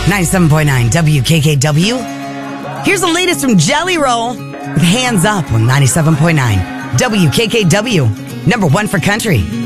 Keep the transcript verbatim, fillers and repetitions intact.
ninety-seven point nine W K K W. Here's the latest from Jelly Roll with Hands Up on ninety-seven point nine W K K W. Number one for country.